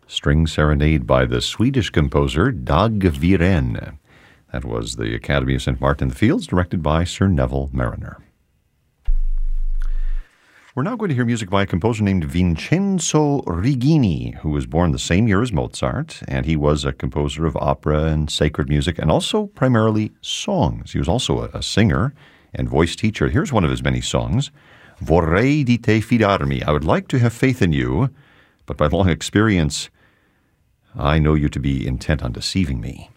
String Serenade by the Swedish composer Dag Viren. That was the Academy of St. Martin in the Fields, directed by Sir Neville Mariner. We're now going to hear music by a composer named Vincenzo Rigini, who was born the same year as Mozart, and he was a composer of opera and sacred music, and also primarily songs. He was also a singer and voice teacher. Here's one of his many songs, Vorrei di te fidarmi. I would like to have faith in you, but by long experience, I know you to be intent on deceiving me.